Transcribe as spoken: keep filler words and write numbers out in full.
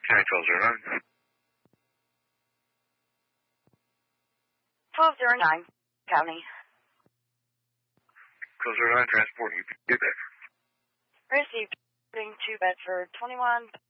County twelve oh nine. twelve oh nine, County. twelve oh nine, transporting you. Get back. Received to Bedford, twenty-one